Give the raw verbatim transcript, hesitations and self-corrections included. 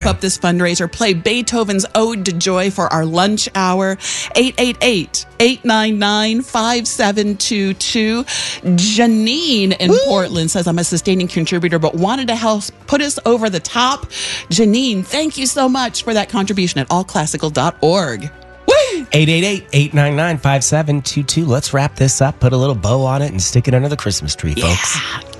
up this fundraiser. Play Beethoven's Ode to Joy for our lunch hour. eight eight eight, eight nine nine, five seven two two. Janine in Woo! Portland says, I'm a sustaining contributor, but wanted to help put us over the top. Janine, thank you so much for that contribution at all classical dot org. eight eight eight, eight nine nine, five seven two two. Let's wrap this up, put a little bow on it, and stick it under the Christmas tree, folks. Yeah.